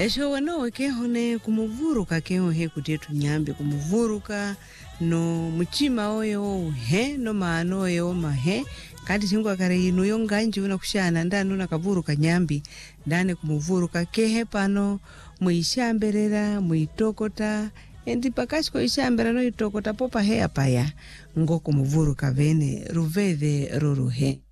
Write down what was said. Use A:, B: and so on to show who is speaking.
A: Esho wana weke hone kumuvuruka keo he kutetu nyambi kumuvuruka no muchima oyo he no maano oyo mahe kati tingu akare inu yonganji una kushana ndanu na kavuruka nyambi ndane kumuvuruka kehe pano muishamberera muitokota endi pakashiko ishambera no itokota popa hea paya ngo kumuvuruka vene ruveve ruruhe.